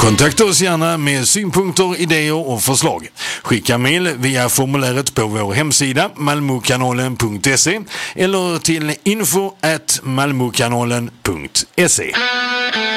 Kontakta oss gärna med synpunkter, idéer och förslag. Skicka mejl via formuläret på vår hemsida malmokanalen.se eller till info@malmokanalen.se.